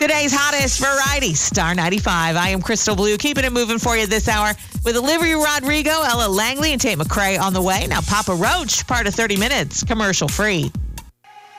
Today's hottest variety, Star 95. I am Crystal Blue, keeping it moving for you this hour with Olivia Rodrigo, Ella Langley, and Tate McRae on the way. Now, Papa Roach, part of 30 Minutes, commercial free.